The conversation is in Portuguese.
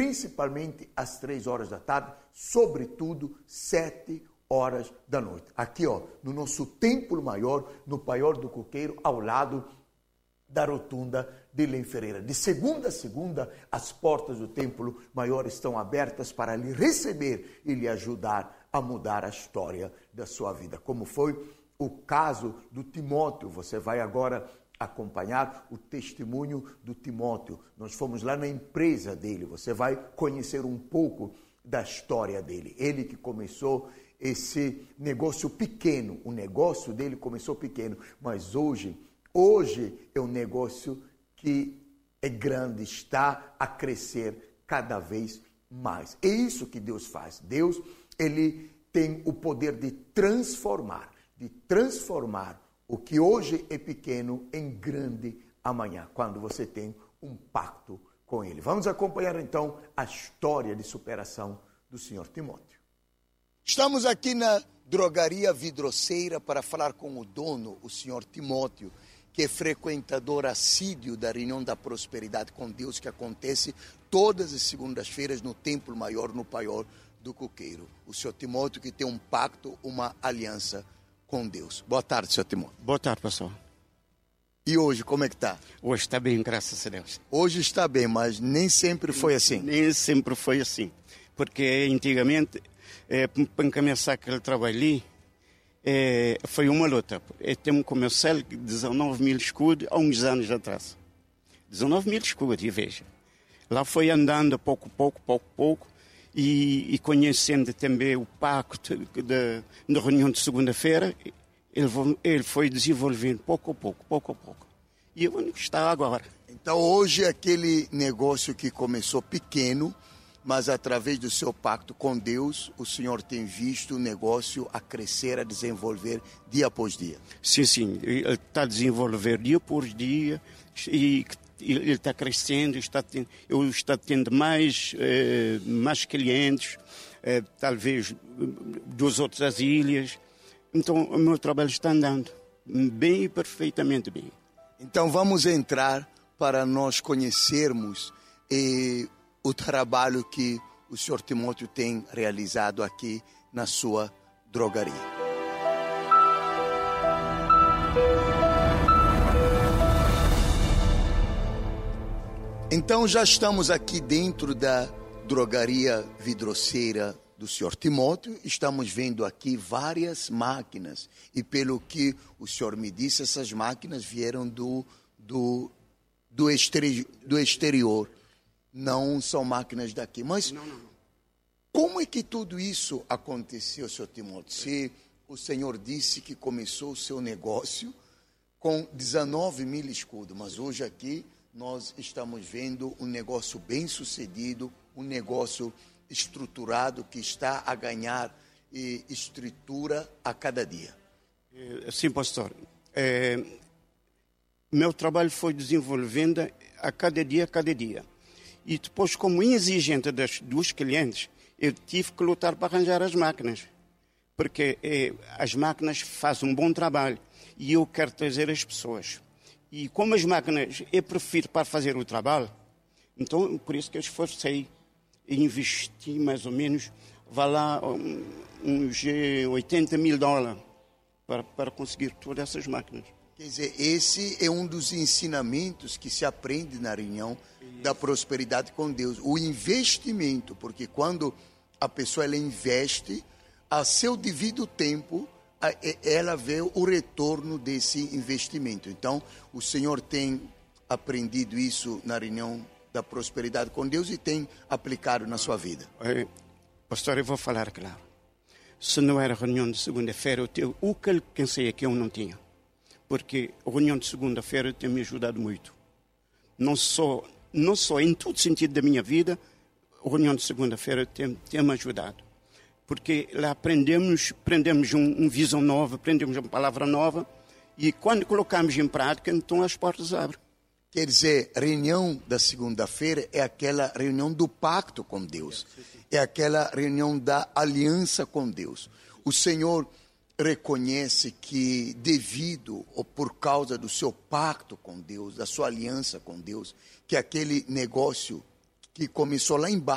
principalmente às 3 horas da tarde, sobretudo 7 horas da noite. Aqui, no nosso templo maior, no Paiol do Coqueiro, ao lado da rotunda de Lem Ferreira. De segunda a segunda, as portas do templo maior estão abertas para lhe receber e lhe ajudar a mudar a história da sua vida. Como foi o caso do Timóteo. Você vai agora acompanhar o testemunho do Timóteo. Nós fomos lá na empresa dele. Você vai conhecer um pouco da história dele. Ele que começou esse negócio pequeno. O negócio dele começou pequeno, mas hoje é um negócio que é grande, está a crescer cada vez mais. É isso que Deus faz. Deus, ele tem o poder de transformar o que hoje é pequeno em grande amanhã, quando você tem um pacto com ele. Vamos acompanhar então a história de superação do Senhor Timóteo. Estamos aqui na Drogaria Vidroceira para falar com o dono, o Senhor Timóteo, que é frequentador assíduo da reunião da prosperidade com Deus, que acontece todas as segundas-feiras no Templo Maior, no Paiol do Coqueiro. O Senhor Timóteo que tem um pacto, uma aliança com Deus. Boa tarde, Senhor Timóteo. Boa tarde, pastor. E hoje, como é que está? Hoje está bem, graças a Deus. Hoje está bem, mas nem sempre foi assim. Nem sempre foi assim. Porque antigamente, para começar aquele trabalho ali, foi uma luta. Temos comercial 19 mil escudos há uns anos atrás. 19 mil escudos, e veja. Lá foi andando pouco a pouco, e conhecendo também o pacto da reunião de segunda-feira, ele foi desenvolvendo pouco a pouco. E é onde está agora. Então hoje aquele negócio que começou pequeno, mas através do seu pacto com Deus, o Senhor tem visto o negócio a crescer, a desenvolver dia após dia. Sim, ele está a desenvolver dia por dia, e ele está crescendo, está tendo mais clientes, talvez dos outras ilhas. Então o meu trabalho está andando bem e perfeitamente bem. Então vamos entrar para nós conhecermos o trabalho que o Senhor Timóteo tem realizado aqui na sua drogaria. Então já estamos aqui dentro da drogaria vidroceira do Senhor Timóteo. Estamos vendo aqui várias máquinas e pelo que o Senhor me disse, essas máquinas vieram do exterior. Não são máquinas daqui. Mas como é que tudo isso aconteceu, Senhor Timóteo? Se o Senhor disse que começou o seu negócio com 19 mil escudos, mas hoje aqui nós estamos vendo um negócio bem sucedido, um negócio estruturado que está a ganhar estrutura a cada dia. Sim, pastor. Meu trabalho foi desenvolvendo a cada dia. E depois, como exigente dos clientes, eu tive que lutar para arranjar as máquinas. Porque as máquinas fazem um bom trabalho e eu quero trazer as pessoas. E como as máquinas eu prefiro para fazer o trabalho, então por isso que eu esforcei e investi mais ou menos, vai lá uns $80 mil para conseguir todas essas máquinas. Quer dizer, esse é um dos ensinamentos que se aprende na reunião da prosperidade com Deus. O investimento, porque quando a pessoa ela investe, a seu devido tempo, ela vê o retorno desse investimento. Então, o Senhor tem aprendido isso na reunião da prosperidade com Deus e tem aplicado na sua vida. Pastor, eu vou falar claro. Se não era reunião de segunda-feira, o que eu pensei é que eu não tinha. Porque a reunião de segunda-feira tem me ajudado muito. Não só em todo sentido da minha vida, a reunião de segunda-feira tem me ajudado. Porque lá aprendemos uma visão nova, aprendemos uma palavra nova, e quando colocamos em prática, então as portas abrem. Quer dizer, a reunião da segunda-feira é aquela reunião do pacto com Deus. É aquela reunião da aliança com Deus. O Senhor reconhece que devido ou por causa do seu pacto com Deus, da sua aliança com Deus, que aquele negócio que começou lá embaixo,